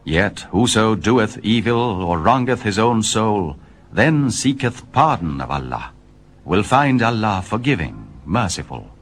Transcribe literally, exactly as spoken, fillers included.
Yet whoso doeth evil or wrongeth his own soul, then seeketh pardon of Allah, will find Allah forgiving, merciful.